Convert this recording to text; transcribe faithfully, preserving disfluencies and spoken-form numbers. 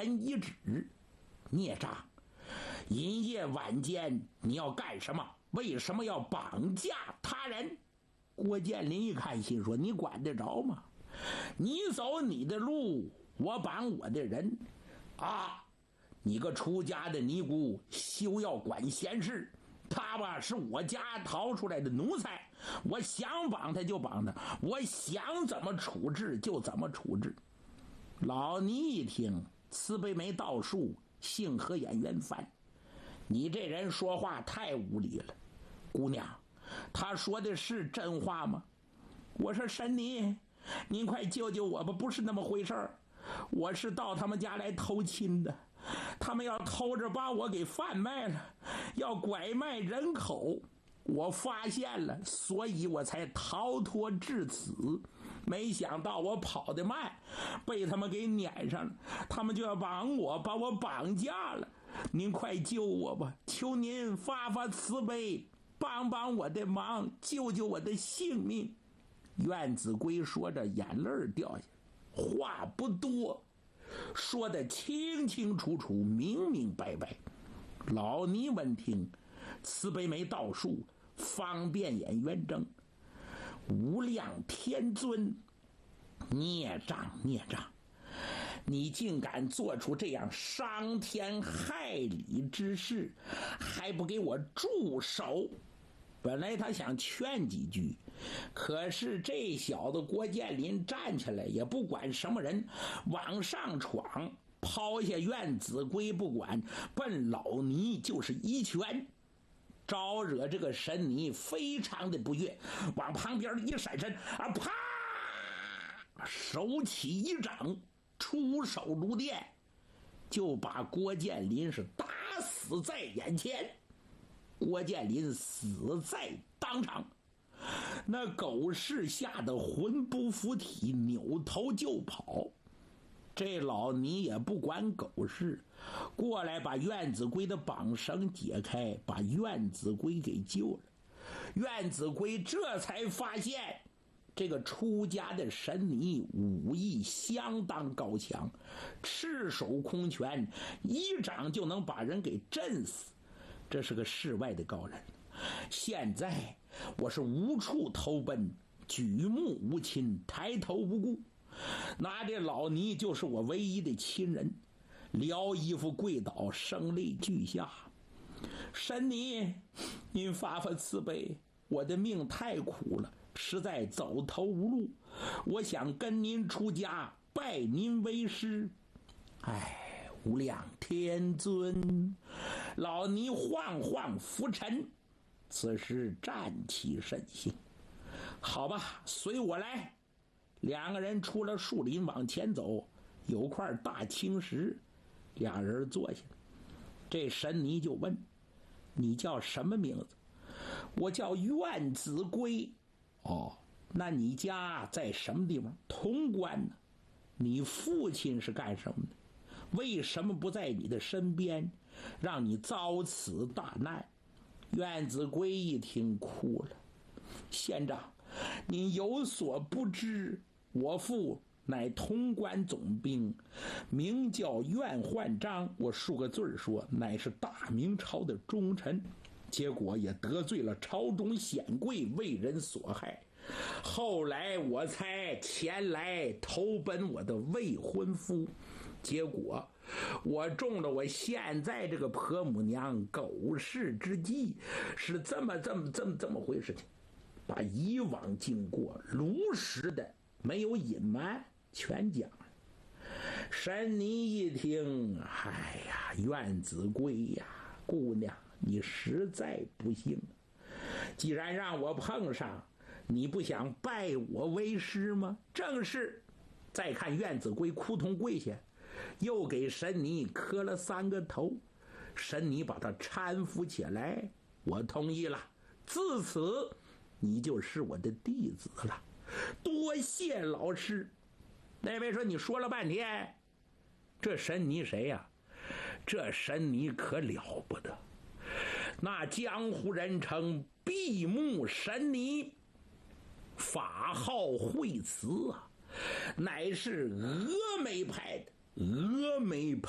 臣一旨。孽障，阴夜晚间你要干什么？为什么要绑架他人？郭建林一看，心说：你管得着吗？你走你的路，我绑我的人啊！你个出家的尼姑，休要管闲事。他吧是我家逃出来的奴才，我想绑他就绑他，我想怎么处置就怎么处置。老尼一听，慈悲眉倒竖，杏核眼圆翻。你这人说话太无理了，姑娘，他说的是真话吗？我说神尼，您快救救我吧，不是那么回事儿，我是到他们家来偷亲的，他们要偷着把我给贩卖了，要拐卖人口，我发现了，所以我才逃脱至此。没想到我跑得慢，被他们给撵上了，他们就要绑我，把我绑架了。您快救我吧，求您发发慈悲，帮帮我的忙，救救我的性命。苑子圭说着，眼泪掉下，话不多，说得清清楚楚，明明白白。老尼闻听，慈悲眉倒竖，方便眼圆睁。无量天尊，孽障孽障，你竟敢做出这样伤天害理之事，还不给我住手！本来他想劝几句，可是这小子郭建林站起来，也不管什么人，往上闯，抛下苑子圭不管，奔老尼就是一拳，招惹这个神尼非常的不悦，往旁边一闪身啊，啪，手起一掌，出手如电，就把郭建林是打死在眼前。郭建林死在当场，那狗氏吓得魂不附体，扭头就跑。这老尼也不管狗事，过来把苑子圭的绑绳解开，把苑子圭给救了。苑子圭这才发现，这个出家的神尼武艺相当高强，赤手空拳，一掌就能把人给震死。这是个世外的高人，现在我是无处投奔，举目无亲，抬头无顾。那这老尼就是我唯一的亲人，撩衣服跪倒，声泪俱下。神尼，您发发慈悲，我的命太苦了，实在走投无路，我想跟您出家，拜您为师。哎，无量天尊，老尼晃晃浮尘，此时站起身形，好吧，随我来。两个人出了树林往前走，有块大青石，俩人坐下。这神尼就问：你叫什么名字？我叫苑子圭。哦，那你家在什么地方？潼关呢？你父亲是干什么的？为什么不在你的身边，让你遭此大难？苑子圭一听哭了。县长，您有所不知，我父乃潼关总兵，名叫苑焕章，我数个字说，乃是大明朝的忠臣，结果也得罪了朝中显贵，为人所害。后来我才前来投奔我的未婚夫，结果我中了我现在这个婆母娘狗氏之计，是这么这么这么这么回事情，把以往经过如实的没有隐瞒全讲了。神尼一听，哎呀，苑子圭呀，姑娘你实在不幸，既然让我碰上，你不想拜我为师吗？正是。再看苑子圭扑通跪下，又给神尼磕了三个头。神尼把他搀扶起来，我同意了，自此你就是我的弟子了，多谢老师。那位说，你说了半天，这神尼谁呀、啊？这神尼可了不得，那江湖人称闭目神尼，法号惠慈啊，乃是峨眉派的峨眉派